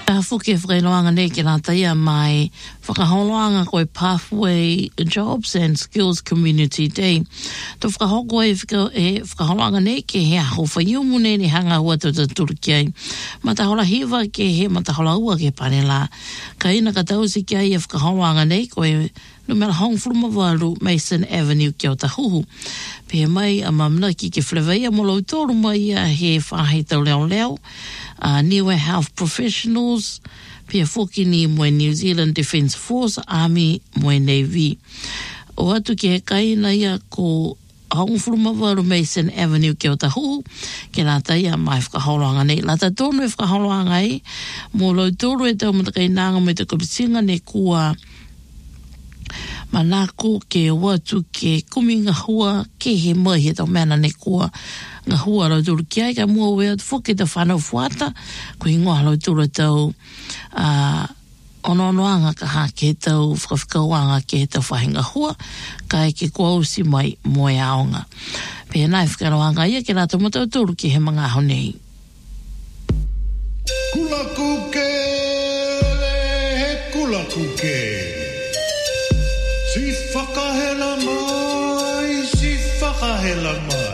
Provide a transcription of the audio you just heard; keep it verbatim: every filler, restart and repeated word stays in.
A fuke whailoanga nei ki nā taia mai whakaholoanga koe Pathway Jobs and Skills Community Day. Tō whakahoko e whakaholoanga nei ke he aho whaiumu nei ni hanga hua tō tūru ki ai. Matahola hiwa ke he matahola ua ke panela. Ka ina ka tausi ki ai e whakaholoanga nei koe numera hong fluma waru Mason Avenue ki o Tahuhu. Pe mai a mamna ki ke whleweia mo lau tōru mai a he whahe tau leo leo. Uh, Niue Health Professionals, pia foki ni moe New Zealand Defence Force, Army, moe Navy. O atu ki he kaina ia ko Hongfuruma waru Mason Avenue ki o Tahuhu, ke nā taia mai whakaholoanga nei. Lata tōnu e whakaholoanga ei, mo lau tōru e tau matakai nanga me te kapisinga ne kua manako ke watu ke kuminga hua ke he mai he tau mena ne kua ngā hua lau tūru ki ai ka mua wea whuke te whanau fuata ko ingoa lau tūru tau uh, ononoanga ka ha ke tau whakawhikawanga ke tau whahinga hua ka e ke kuausi mai moe aonga pe nai whakaroanga ia ke rātou matau tūru ki he mga aho nei. Kula kuke he kula kuke si whakahela mai si whakahela mai